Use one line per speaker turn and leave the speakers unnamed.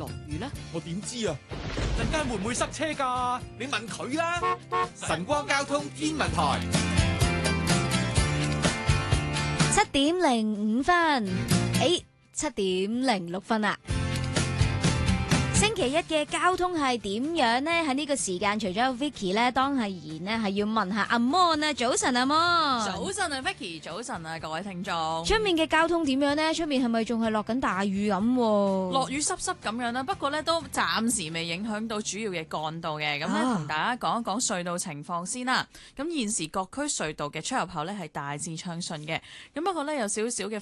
落雨呢？
我點知啊？
陣間會唔會塞車㗎？你問佢啦。
晨光交通天文台
7:05，誒7:06啊！星期一嘅交通係點樣呢？喺呢個時間，除咗有 Vicky 咧，當係然呢係要問下阿 Mon 啊。早晨，阿 Mon。
早晨啊 Vicky，早晨啊各位聽眾。
出面嘅交通點樣呢？出面係咪仲係落緊大雨咁？
落雨濕濕咁樣啦，不過咧都暫時未影響到主要嘅幹道嘅。咁咧同大家講一講隧道情況先啦。咁現時各區隧道嘅出入口咧係大致暢順嘅。咁不過咧有少少嘅